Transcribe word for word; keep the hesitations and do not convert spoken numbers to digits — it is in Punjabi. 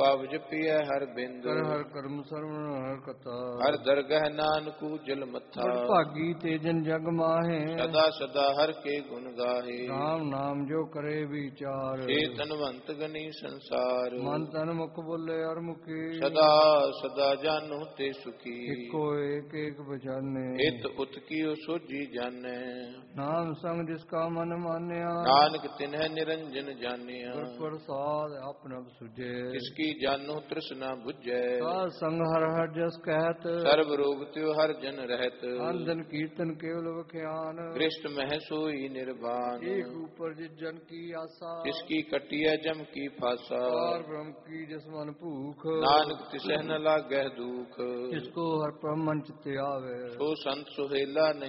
ਪਾਵ ਜਪੀਐ ਹਰ ਬਿੰਦ। ਕਰ ਹਰ ਕਰਮ ਸਰਵਣ ਹਰ ਕਥਾ। ਹਰ ਦਰਗਹਿ ਨਾਨਕੂ ਜਲ ਮੱਥਾ। ਬੜ ਭਾਗੀ ਤੇ ਜਨ ਜਗ ਮਾਹੇ। ਸਦਾ ਸਦਾ ਹਰ ਕੇ ਗੁਣ ਗਾਹੇ। ਰਾਮ ਨਾਮ ਜੋ ਕਰੇ ਵਿਚਾਰ। ਸੇ ਤਨਵੰਤ ਗਨੀ ਸੰਸਾਰ। ਮਨ ਤਨ ਮੁਖ ਬੋਲੇ ਅਰ ਮੁਖੀ। ਸਦਾ ਸਦਾ ਜਾਨੁ ਤੇ ਸੁਖੀ। ਇੱਕੋ ਏਕ ਏਕ ਬਚਾਨੇ। ਇਤ ਉਤ ਕੀਓ ਸੋਜੀ ਜਾਣੈ। ਨਾਮ ਸੰਗ ਜਿਸ ਕਾ ਮਨ ਮਾਨਿਆ। ਨਾਨਕ ਤਿਨਹਿ ਨਿਰੰਜਨ ਜਾਣਿਆ। ਗੁਰ ਪ੍ਰਸਾਦ ਆਪਨ ਸੁਜੇ। ਤਿਸ ਕੀ ਜਾਨੁ ਤ੍ਰਿਸ਼ਨਾ ਬੁਝੈ। ਸਾਧ ਸੰਗ ਹਰ ਹਰ ਜਸ ਕਹਿਤ। ਸਰਬ ਰੋਗ ਤਿਉ ਹਰ ਜਨ ਰਹਿਤ। ਅੰਦਨ ਕੀਰਤਨ ਕੇਵਲ ਵਖਿਆਨ। ਗ੍ਰਿਸ਼ਟ ਮਹਿ ਸੋਈ ਨਿਰਵਾਨ। ਏਕ ਉਪਰ ਜਿਸ ਜਨ ਕੀ ਆਸਾ। ਤਿਸ ਕੀ ਕਟਿਐ ਜਮ ਕੀ ਫਾਸਾ। ਪਾਰ ਬ੍ਰਹਮ ਕੀ ਜਿਸ ਮਨ ਭੂਖ। ਨਾਨਕ ਤਿਸਹਿ ਨ ਲਾਗਹਿ ਦੂਖ। ਜਿਸ ਕੋ ਹਰ ਪ੍ਰਮ ਮਨ ਚਿਤ ਆਵੇ। ਸੋ ਸੰਤ ਸੁਹੇਲਾ